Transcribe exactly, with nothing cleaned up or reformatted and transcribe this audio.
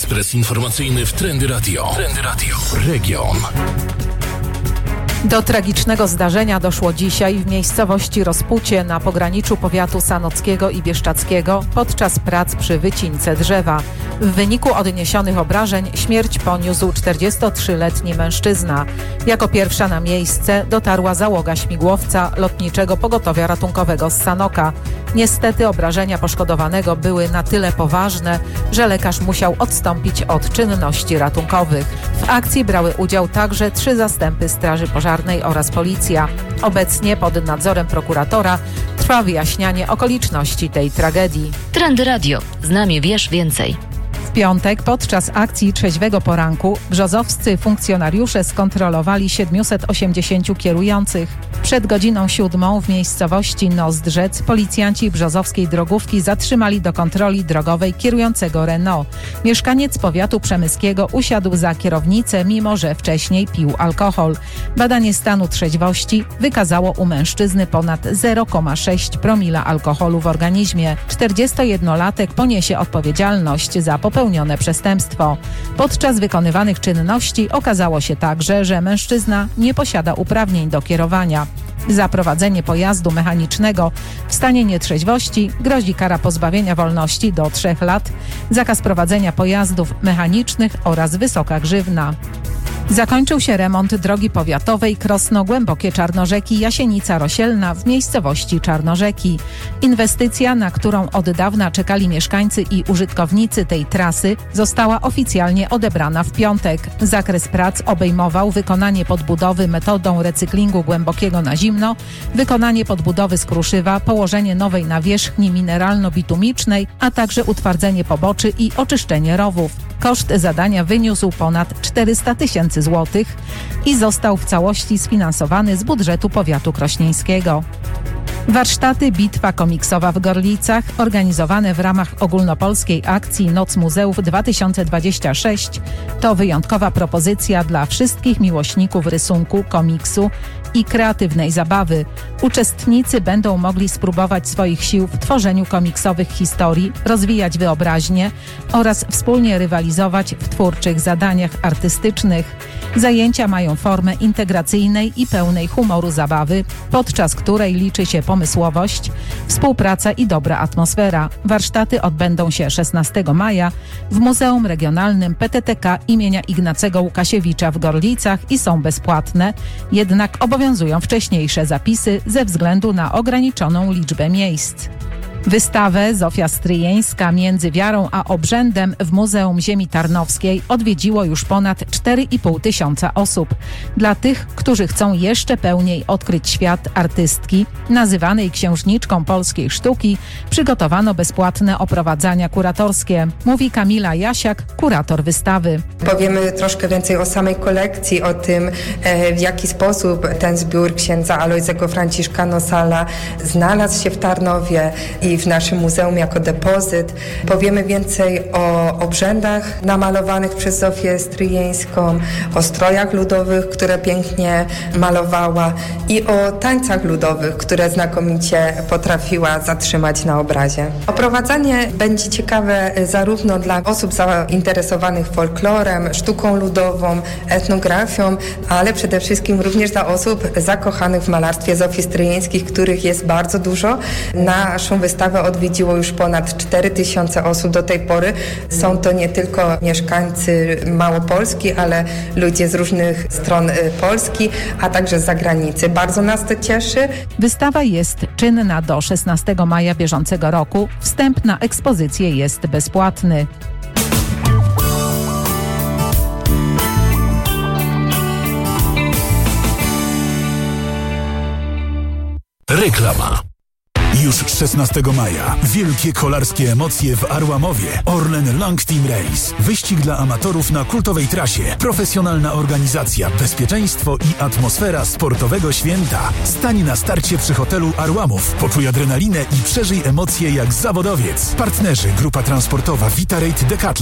Ekspres informacyjny w Trendy Radio. Trendy Radio. Region. Do tragicznego zdarzenia doszło dzisiaj w miejscowości Rozpucie na pograniczu powiatu sanockiego i bieszczadzkiego podczas prac przy wycince drzewa. W wyniku odniesionych obrażeń śmierć poniósł czterdziestotrzyletni mężczyzna. Jako pierwsza na miejsce dotarła załoga śmigłowca Lotniczego Pogotowia Ratunkowego z Sanoka. Niestety obrażenia poszkodowanego były na tyle poważne, że lekarz musiał odstąpić od czynności ratunkowych. W akcji brały udział także trzy zastępy Straży Pożarnej oraz policja. Obecnie pod nadzorem prokuratora trwa wyjaśnianie okoliczności tej tragedii. Trendy Radio. Z nami wiesz więcej. W piątek podczas akcji Trzeźwego Poranku brzozowscy funkcjonariusze skontrolowali siedmiuset osiemdziesięciu kierujących. Przed godziną siódmą w miejscowości Nozdrzec policjanci brzozowskiej drogówki zatrzymali do kontroli drogowej kierującego Renault. Mieszkaniec powiatu przemyskiego usiadł za kierownicę, mimo że wcześniej pił alkohol. Badanie stanu trzeźwości wykazało u mężczyzny ponad zero przecinek sześć promila alkoholu w organizmie. czterdziestojednolatek poniesie odpowiedzialność za popełnione przestępstwo. Podczas wykonywanych czynności okazało się także, że mężczyzna nie posiada uprawnień do kierowania. Za prowadzenie pojazdu mechanicznego w stanie nietrzeźwości grozi kara pozbawienia wolności do trzech lat, zakaz prowadzenia pojazdów mechanicznych oraz wysoka grzywna. Zakończył się remont drogi powiatowej Krosno-Głębokie Czarnorzeki Jasienica-Rosielna w miejscowości Czarnorzeki. Inwestycja, na którą od dawna czekali mieszkańcy i użytkownicy tej trasy, została oficjalnie odebrana w piątek. Zakres prac obejmował wykonanie podbudowy metodą recyklingu głębokiego na zimno, wykonanie podbudowy z kruszywa, położenie nowej nawierzchni mineralno-bitumicznej, a także utwardzenie poboczy i oczyszczenie rowów. Koszt zadania wyniósł ponad czterysta tysięcy złotych i został w całości sfinansowany z budżetu powiatu krośnieńskiego. Warsztaty Bitwa komiksowa w Gorlicach, organizowane w ramach ogólnopolskiej akcji Noc Muzeów dwa tysiące dwadzieścia sześć, to wyjątkowa propozycja dla wszystkich miłośników rysunku, komiksu i kreatywnej zabawy. Uczestnicy będą mogli spróbować swoich sił w tworzeniu komiksowych historii, rozwijać wyobraźnię oraz wspólnie rywalizować w twórczych zadaniach artystycznych. Zajęcia mają formę integracyjnej i pełnej humoru zabawy, podczas której liczy się pomysłowość, współpraca i dobra atmosfera. Warsztaty odbędą się szesnastego maja w Muzeum Regionalnym P T T K imienia Ignacego Łukasiewicza w Gorlicach i są bezpłatne, jednak obowiązują wcześniejsze zapisy ze względu na ograniczoną liczbę miejsc. Wystawę Zofia Stryjeńska między wiarą a obrzędem w Muzeum Ziemi Tarnowskiej odwiedziło już ponad cztery i pół tysiąca osób. Dla tych, którzy chcą jeszcze pełniej odkryć świat artystki, nazywanej księżniczką polskiej sztuki, przygotowano bezpłatne oprowadzania kuratorskie, mówi Kamila Jasiak, kurator wystawy. Powiemy troszkę więcej o samej kolekcji, o tym, w jaki sposób ten zbiór księdza Alojzego Franciszka Nosala znalazł się w Tarnowie i w naszym muzeum jako depozyt. Powiemy więcej o obrzędach namalowanych przez Zofię Stryjeńską, o strojach ludowych, które pięknie malowała i o tańcach ludowych, które znakomicie potrafiła zatrzymać na obrazie. Oprowadzanie będzie ciekawe zarówno dla osób zainteresowanych folklorem, sztuką ludową, etnografią, ale przede wszystkim również dla osób zakochanych w malarstwie Zofii Stryjeńskiej, których jest bardzo dużo. Naszą wystawę odwiedziło już ponad cztery tysiące osób do tej pory. Są to nie tylko mieszkańcy Małopolski, ale ludzie z różnych stron Polski, a także z zagranicy. Bardzo nas to cieszy. Wystawa jest czynna do szesnastego maja bieżącego roku. Wstęp na ekspozycję jest bezpłatny. Reklama. Już szesnastego maja wielkie kolarskie emocje w Arłamowie. Orlen Long Team Race. Wyścig dla amatorów na kultowej trasie. Profesjonalna organizacja, bezpieczeństwo i atmosfera sportowego święta. Stań na starcie przy hotelu Arłamów. Poczuj adrenalinę i przeżyj emocje jak zawodowiec. Partnerzy: Grupa Transportowa Vitarate Decathlon.